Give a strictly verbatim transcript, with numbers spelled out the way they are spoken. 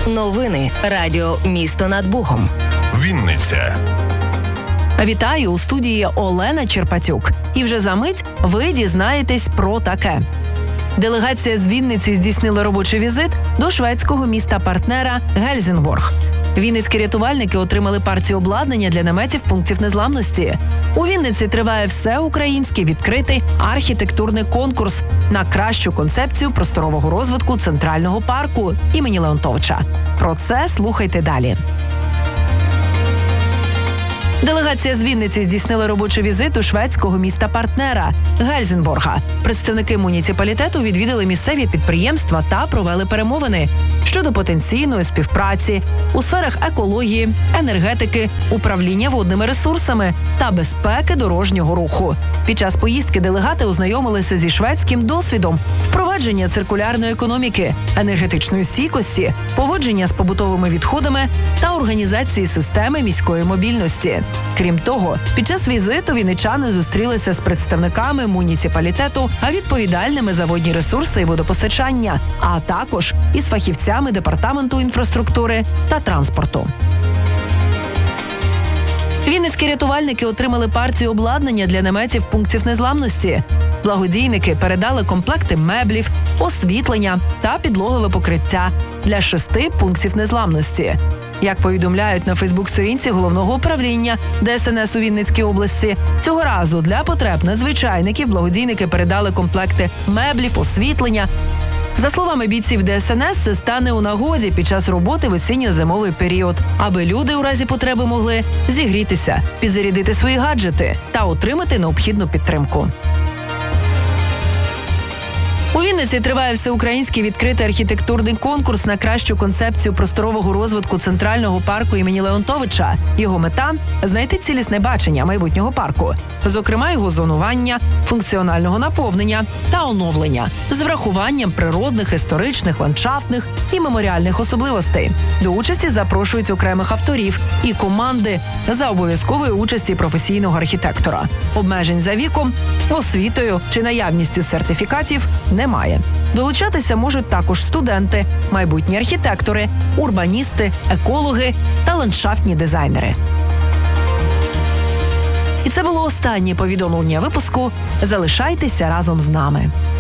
Новини Радіо «Місто над Богом». Вінниця. Вітаю, у студії Олена Черпатюк. І вже за мить ви дізнаєтесь про таке. Делегація з Вінниці здійснила робочий візит до шведського міста-партнера Гельсінборг. Вінницькі рятувальники отримали партію обладнання для наметів пунктів незламності. У Вінниці триває всеукраїнський відкритий архітектурний конкурс на кращу концепцію просторового розвитку Центрального парку імені Леонтовича. Про це слухайте далі. Делегація з Вінниці здійснила робочий візит у шведського міста-партнера Гельсінборга. Представники муніципалітету відвідали місцеві підприємства та провели перемовини щодо потенційної співпраці у сферах екології, енергетики, управління водними ресурсами та безпеки дорожнього руху. Під час поїздки делегати ознайомилися зі шведським досвідом впровадження циркулярної економіки, енергетичної стійкості, поводження з побутовими відходами та організації системи міської мобільності. Крім того, під час візиту вінничани зустрілися з представниками муніципалітету, а відповідальними за водні ресурси і водопостачання, а також із фахівцями департаменту інфраструктури та транспорту. Вінницькі рятувальники отримали партію обладнання для наметів пунктів незламності. Благодійники передали комплекти меблів, освітлення та підлогове покриття для шести пунктів незламності. Як повідомляють на Фейсбук-сторінці Головного управління Де Ес Ен Ес у Вінницькій області, цього разу для потреб надзвичайників благодійники передали комплекти меблів, освітлення. За словами бійців Де Ес Ен Ес, це стане у нагоді під час роботи в осінньо-зимовий період, аби люди у разі потреби могли зігрітися, підзарядити свої гаджети та отримати необхідну підтримку. У Вінниці триває всеукраїнський відкритий архітектурний конкурс на кращу концепцію просторового розвитку Центрального парку імені Леонтовича. Його мета – знайти цілісне бачення майбутнього парку, зокрема його зонування, функціонального наповнення та оновлення з врахуванням природних, історичних, ландшафтних і меморіальних особливостей. До участі запрошують окремих авторів і команди за обов'язкової участі професійного архітектора. Обмежень за віком, освітою чи наявністю сертифікатів немає. Долучатися можуть також студенти, майбутні архітектори, урбаністи, екологи та ландшафтні дизайнери. І це було останнє повідомлення випуску. Залишайтеся разом з нами.